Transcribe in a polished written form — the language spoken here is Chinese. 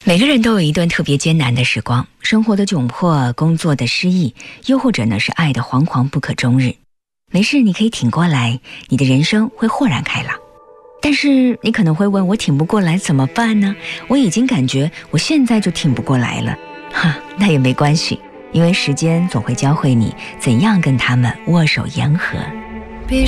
每个人都有一段特别艰难的时光，生活的窘迫，工作的失意，又或者呢是爱的惶惶不可终日。没事，你可以挺过来，你的人生会豁然开朗。但是你可能会问，我挺不过来怎么办呢？我已经感觉我现在就挺不过来了。那也没关系，因为时间总会教会你怎样跟他们握手言和。